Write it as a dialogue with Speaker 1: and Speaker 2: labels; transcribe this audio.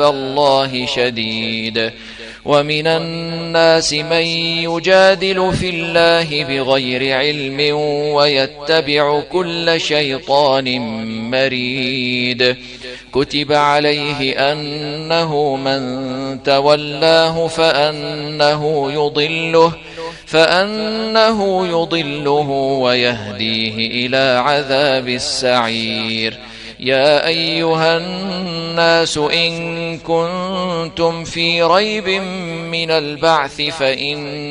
Speaker 1: الله شديد. ومن الناس من يجادل في الله بغير علم ويتبع كل شيطان مريد. كتب عليه أنه من تولاه فأنه يضله ويهديه إلى عذاب السعير. يا أيها الناس إن كنتم في ريب من البعث